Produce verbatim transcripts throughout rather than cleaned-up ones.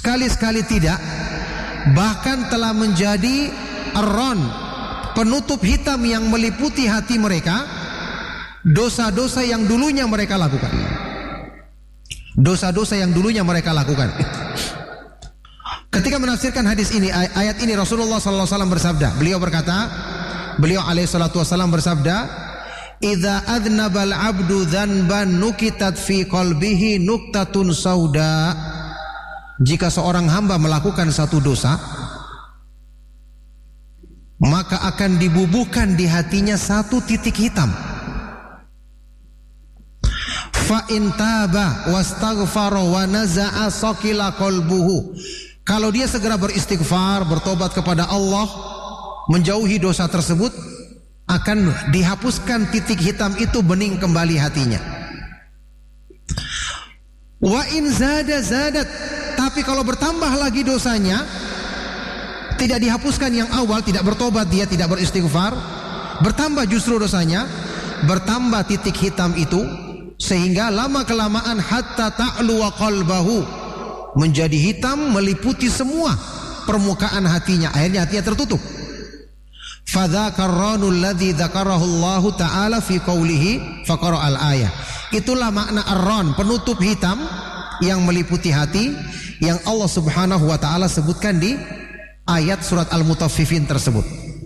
sekali-sekali tidak, bahkan telah menjadi ar-ron, penutup hitam yang meliputi hati mereka, dosa-dosa yang dulunya mereka lakukan. Dosa-dosa yang dulunya mereka lakukan. Ketika menafsirkan hadis ini, ayat ini, Rasulullah sallallahu alaihi wasallam bersabda, beliau berkata, beliau alaihi salatu wasallam bersabda, "Idza adnabal 'abdu dzanban nukitat fi qalbihi nuktatun sauda." Jika seorang hamba melakukan satu dosa, maka akan dibubuhkan di hatinya satu titik hitam. Fa in taba wastaghfara wa naza'a saqila qalbuhu. Kalau dia segera beristighfar, bertobat kepada Allah, menjauhi dosa tersebut, akan dihapuskan titik hitam itu, bening kembali hatinya. Wa in zada zadat, tapi kalau bertambah lagi dosanya, tidak dihapuskan yang awal, tidak bertobat dia, tidak beristighfar, bertambah justru dosanya, bertambah titik hitam itu, sehingga lama kelamaan hatta ta'lu wa qalbahu, menjadi hitam meliputi semua permukaan hatinya, akhirnya hatinya tertutup. Fadzakar ranul ladzi dzakarahu Allah taala fi qoulihi faqara al ayah. Itulah makna ar-ran, penutup hitam yang meliputi hati, yang Allah Subhanahu wa taala sebutkan di ayat surat Al-Mutaffifin tersebut.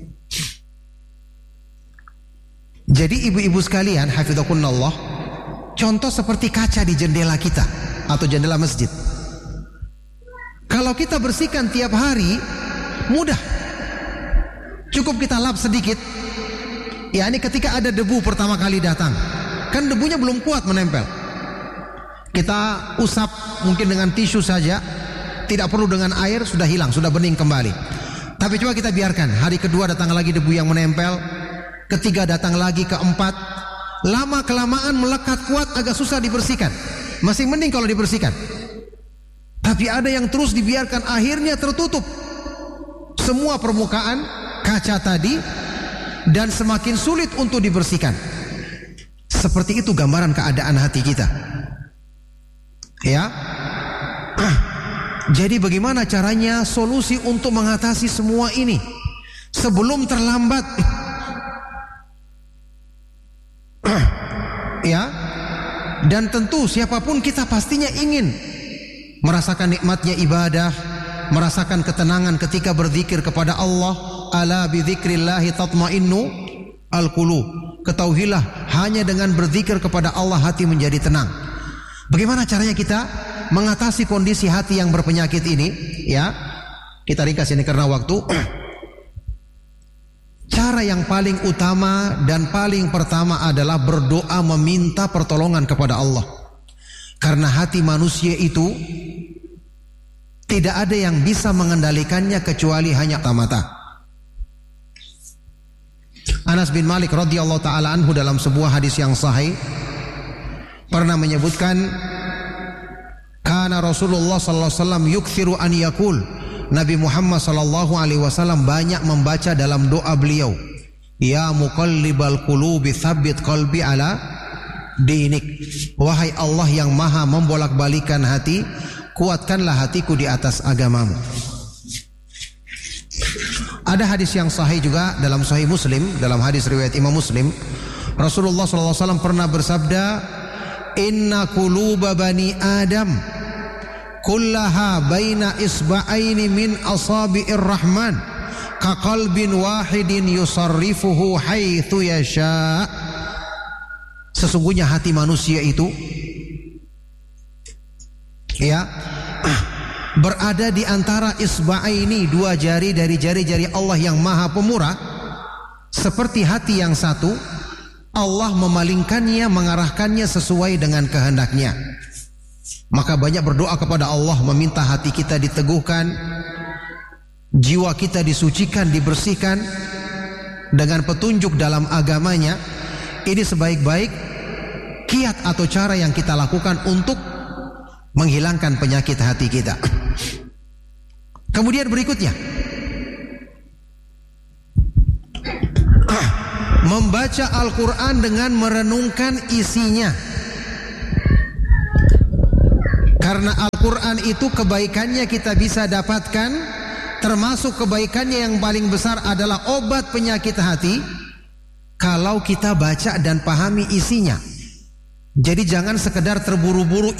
Jadi ibu-ibu sekalian, hafizakunallah, contoh seperti kaca di jendela kita atau jendela masjid. Kalau kita bersihkan tiap hari, mudah. Cukup kita lap sedikit. Ya, ini ketika ada debu pertama kali datang, kan debunya belum kuat menempel. Kita usap mungkin dengan tisu saja, tidak perlu dengan air, sudah hilang, sudah bening kembali. Tapi coba kita biarkan, hari kedua datang lagi debu yang menempel, ketiga datang lagi, keempat, lama kelamaan melekat kuat, agak susah dibersihkan. Masih mending kalau dibersihkan. Tapi ada yang terus dibiarkan, akhirnya tertutup semua permukaan kaca tadi, dan semakin sulit untuk dibersihkan. Seperti itu gambaran keadaan hati kita. Ya. Jadi bagaimana caranya solusi untuk mengatasi semua ini sebelum terlambat? Ya. Dan tentu siapapun kita pastinya ingin merasakan nikmatnya ibadah, merasakan ketenangan ketika berzikir kepada Allah. Ala bi dzikrillahi tatma'innu al-qulub. Ketahuilah, hanya dengan berzikir kepada Allah hati menjadi tenang. Bagaimana caranya kita mengatasi kondisi hati yang berpenyakit ini? Ya, kita ringkas ini karena waktu. Cara yang paling utama dan paling pertama adalah berdoa meminta pertolongan kepada Allah. Karena hati manusia itu tidak ada yang bisa mengendalikannya kecuali hanya mata. Anas bin Malik radhiyallahu taala anhu dalam sebuah hadis yang sahih pernah menyebutkan, kana Rasulullah sallallahu alaihi wasallam yukthiru an yaqul, Nabi Muhammad sallallahu alaihi wasallam banyak membaca dalam doa beliau, ya muqallibal qulubi tsabbit qalbi ala dinik. Wahai Allah yang maha membolak-balikan hati, kuatkanlah hatiku di atas agamamu. Ada hadis yang sahih juga dalam Sahih Muslim, dalam hadis riwayat Imam Muslim, Rasulullah sallallahu alaihi wasallam pernah bersabda, inna quluba bani Adam kullaha baina isba'aini min asabi'ir rahman ka qalbin wahidin yusarrifuhu haitsu yasha. Sesungguhnya hati manusia itu ya berada di antara isba'aini, dua jari dari jari-jari Allah yang maha pemurah, seperti hati yang satu. Allah memalingkannya, mengarahkannya sesuai dengan kehendaknya. Maka banyak berdoa kepada Allah, meminta hati kita diteguhkan, jiwa kita disucikan, dibersihkan dengan petunjuk dalam agamanya. Ini sebaik-baik kiat atau cara yang kita lakukan untuk menghilangkan penyakit hati kita. Kemudian berikutnya, membaca Al-Quran dengan merenungkan isinya. Karena Al-Quran itu kebaikannya kita bisa dapatkan, termasuk kebaikannya yang paling besar adalah obat penyakit hati kalau kita baca dan pahami isinya. Jadi jangan sekedar terburu-buru